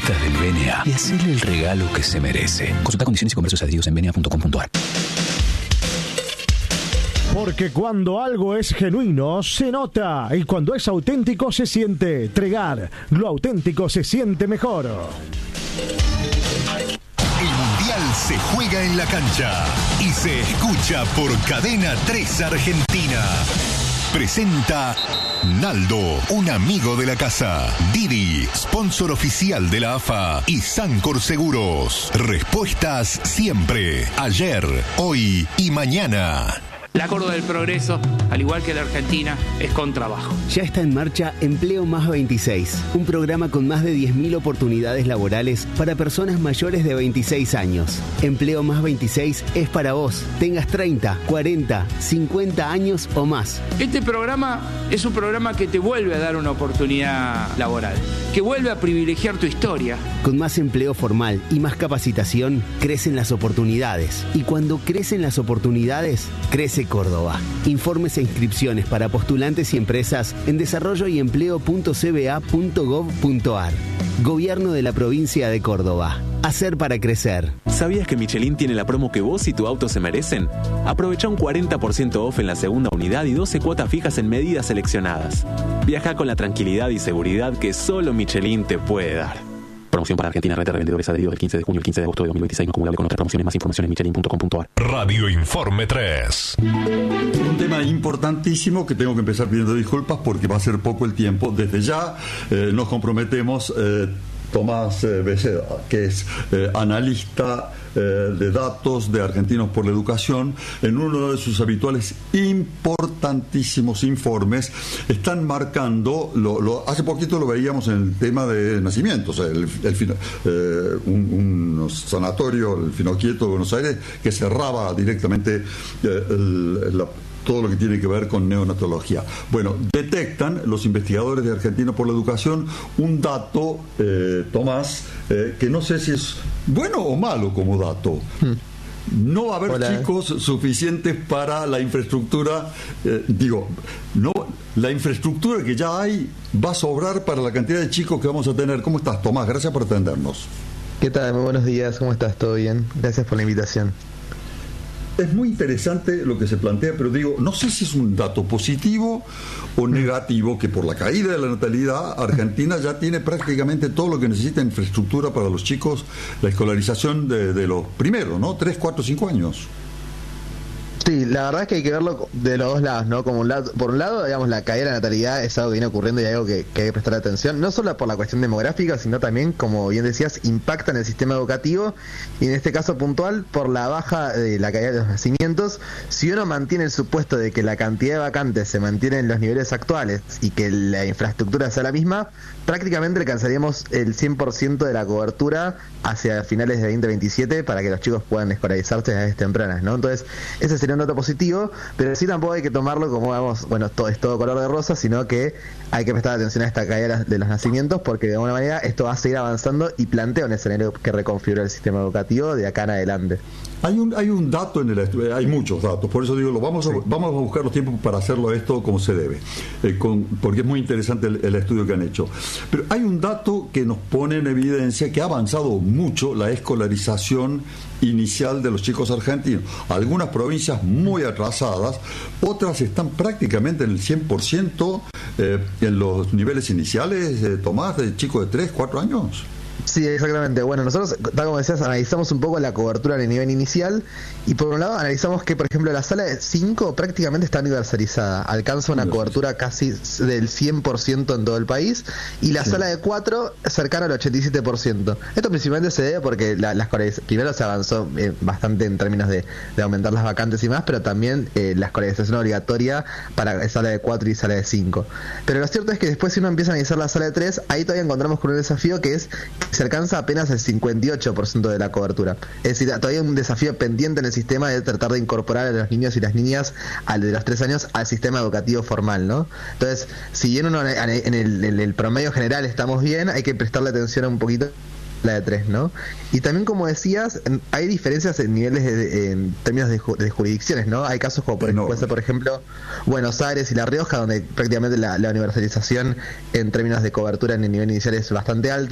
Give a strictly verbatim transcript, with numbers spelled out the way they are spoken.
tarjetas del B N A y hacerle el regalo que se merece. Consulta condiciones y comercios adheridos en b n a punto com punto a r. Porque cuando algo es genuino, se nota. Y cuando es auténtico, se siente. Tregar, lo auténtico se siente mejor. El Mundial se juega en la cancha y se escucha por Cadena tres Argentina. Presenta Naldo, un amigo de la casa. Didi, sponsor oficial de la A F A. Y Sancor Seguros. Respuestas siempre. Ayer, hoy y mañana. La Córdoba del Progreso, al igual que la Argentina, es con trabajo. Ya está en marcha Empleo Más veintiséis, un programa con más de diez mil oportunidades laborales para personas mayores de veintiséis años. Empleo Más veintiséis es para vos, tengas treinta, cuarenta, cincuenta años o más. Este programa es un programa que te vuelve a dar una oportunidad laboral, que vuelve a privilegiar tu historia. Con más empleo formal y más capacitación, crecen las oportunidades. Y cuando crecen las oportunidades, crece Córdoba. Informes e inscripciones para postulantes y empresas en desarrollo y empleo punto c b a punto gov punto a r. Gobierno de la provincia de Córdoba. Hacer para crecer. ¿Sabías que Michelin tiene la promo que vos y tu auto se merecen? Aprovecha un cuarenta por ciento off en la segunda unidad y doce cuotas fijas en medidas seleccionadas. Viaja con la tranquilidad y seguridad que solo Michelin te puede dar. Promoción para Argentina, red de revendedores adheridos del quince de junio al quince de agosto de dos mil veintiséis, no acumulable con otras promociones. Más información en michelin punto com punto a r. Radio Informe tres. Un tema importantísimo que tengo que empezar pidiendo disculpas porque va a ser poco el tiempo. Desde ya eh, nos comprometemos, eh, Tomás eh, Beceda, que es eh, analista eh, de datos de Argentinos por la Educación, en uno de sus habituales importantísimos informes, están marcando, lo, lo, hace poquito lo veíamos en el tema de nacimientos, el, el, eh, un, un sanatorio, el Finoquieto de Buenos Aires, que cerraba directamente eh, el, la todo lo que tiene que ver con neonatología. Bueno, detectan los investigadores de Argentinos por la Educación un dato, eh, Tomás, eh, que no sé si es bueno o malo como dato. No va a haber Hola. chicos suficientes para la infraestructura, eh, digo, no, la infraestructura que ya hay va a sobrar para la cantidad de chicos que vamos a tener. ¿Cómo estás, Tomás? Gracias por atendernos. ¿Qué tal? Muy buenos días, ¿cómo estás? ¿Todo bien? Gracias por la invitación. Es muy interesante lo que se plantea, pero digo, no sé si es un dato positivo o negativo, que por la caída de la natalidad, Argentina ya tiene prácticamente todo lo que necesita en infraestructura para los chicos, la escolarización de, de los primeros, ¿no? tres, cuatro, cinco años. Sí, la verdad es que hay que verlo de los dos lados, ¿no? Como un lado, por un lado, digamos, la caída de la natalidad es algo que viene ocurriendo y algo que, que hay que prestar atención, no solo por la cuestión demográfica, sino también, como bien decías, impacta en el sistema educativo y en este caso puntual por la baja de la caída de los nacimientos. Si uno mantiene el supuesto de que la cantidad de vacantes se mantiene en los niveles actuales y que la infraestructura sea la misma, prácticamente alcanzaríamos el cien por ciento de la cobertura hacia finales de veinte veintisiete para que los chicos puedan escolarizarse a edades tempranas, ¿no? Entonces, ese sería un dato positivo, pero sí tampoco hay que tomarlo como, vamos, bueno, todo es todo color de rosa, sino que hay que prestar atención a esta caída de los nacimientos, porque de alguna manera esto va a seguir avanzando y plantea un escenario que reconfigura el sistema educativo de acá en adelante. Hay un hay un dato en el estudio, hay muchos datos, por eso digo, lo vamos a, sí. vamos a buscar los tiempos para hacerlo esto como se debe, eh, con, porque es muy interesante el, el estudio que han hecho. Pero hay un dato que nos pone en evidencia que ha avanzado mucho la escolarización inicial de los chicos argentinos. Algunas provincias muy atrasadas, otras están prácticamente en el cien por ciento eh, en los niveles iniciales, eh, Tomás, de chicos de tres, cuatro años. Sí, exactamente. Bueno, nosotros, tal como decías, analizamos un poco la cobertura en el nivel inicial y por un lado analizamos que, por ejemplo, la sala de cinco prácticamente está universalizada, alcanza una cobertura casi del cien por ciento en todo el país y la sí. sala de cuatro cercana al ochenta y siete por ciento. Esto principalmente se debe porque la, las primero se avanzó eh, bastante en términos de, de aumentar las vacantes y más, pero también eh, la escolarización obligatoria para sala de cuatro y sala de cinco. Pero lo cierto es que después, si uno empieza a analizar la sala de tres, ahí todavía encontramos con un desafío que es se alcanza apenas el cincuenta y ocho por ciento de la cobertura. Es decir, todavía hay un desafío pendiente en el sistema de tratar de incorporar a los niños y las niñas al de los tres años al sistema educativo formal, ¿no? Entonces, si bien uno en el, en el promedio general estamos bien, hay que prestarle atención a un poquito la de tres, ¿no? Y también, como decías, hay diferencias en niveles de, de, en términos de, de jurisdicciones, ¿no? Hay casos como por, no. puede ser, por ejemplo, Buenos Aires y La Rioja, donde prácticamente la, la universalización en términos de cobertura en el nivel inicial es bastante alta.